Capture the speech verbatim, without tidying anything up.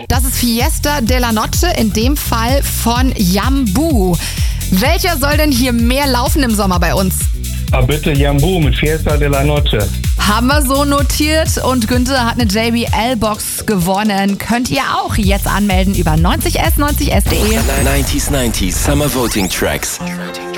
Das ist Fiesta de la Noche, in dem Fall von Jambu. Welcher soll denn hier mehr laufen im Sommer bei uns? Ah, bitte Jambu mit Fiesta de la Noche. Haben wir so notiert und Günther hat eine J B L-Box gewonnen. Könnt ihr auch jetzt anmelden über neunzig s neunzig s punkt de. neunzig neunzig Summer Voting Tracks.